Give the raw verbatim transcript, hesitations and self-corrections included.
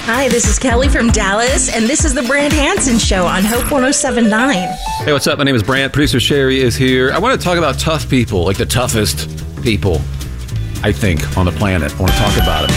Hi, this is Kelly from Dallas, and this is the Brant Hansen Show on Hope one oh seven point nine. Hey, what's up? My name is Brant. Producer Sherry is here. I want to talk about tough people, like the toughest people, I think, on the planet. I want to talk about it.